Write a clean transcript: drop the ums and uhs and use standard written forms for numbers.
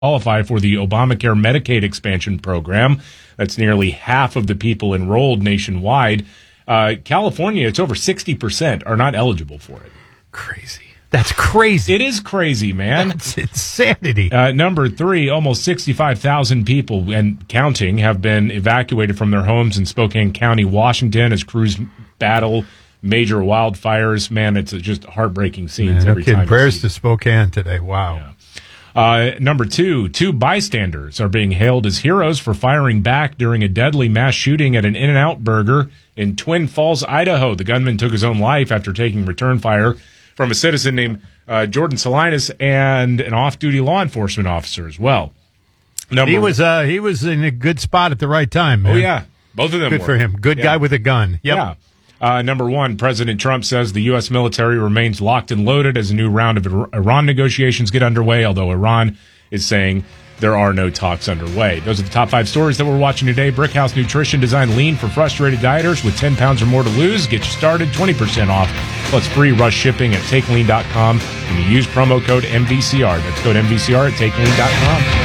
qualify for the Obamacare Medicaid expansion program. That's nearly half of the people enrolled nationwide. California, it's over 60% are not eligible for it. Crazy. That's crazy. It is crazy, man. That's insanity. Number 3, almost 65,000 people and counting have been evacuated from their homes in Spokane County, Washington, as crews battle major wildfires. Man, it's just heartbreaking scenes every time. Prayers to Spokane today. Wow. Yeah. Number 2 bystanders are being hailed as heroes for firing back during a deadly mass shooting at an In-N-Out Burger in Twin Falls, Idaho. The gunman took his own life after taking return fire from a citizen named Jordan Salinas and an off-duty law enforcement officer as well. He was in a good spot at the right time, man. Oh, yeah. Both of them Good were. for him. Good guy with a gun. Yep. Yeah. Number 1, President Trump says the U.S. military remains locked and loaded as a new round of Iran negotiations get underway, although Iran is saying there are no talks underway. Those are the top 5 stories that we're watching today. Brickhouse Nutrition designed lean for frustrated dieters with 10 pounds or more to lose. Get you started, 20% off, plus free rush shipping at takelean.com. And you use promo code MVCR. That's code MVCR at takelean.com.